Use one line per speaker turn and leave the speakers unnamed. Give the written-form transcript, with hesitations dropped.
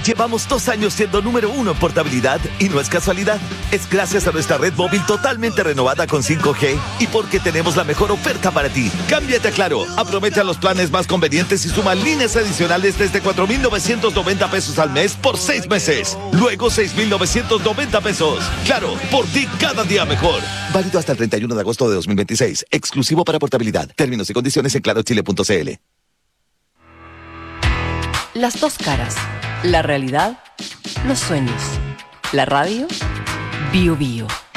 Llevamos 2 años siendo número 1 en portabilidad y no es casualidad. Es gracias a nuestra red móvil totalmente renovada con 5G y porque tenemos la mejor oferta para ti. Cámbiate a Claro, aprovecha los planes más convenientes y suma líneas adicionales desde 4,990 pesos al mes por 6 meses. Luego 6,990 pesos. Claro, por ti cada día mejor. Válido hasta el 31 de agosto de 2026. Exclusivo para portabilidad. Términos y condiciones en clarochile.cl.
Las dos caras. La realidad, los sueños. La radio, Bio Bio.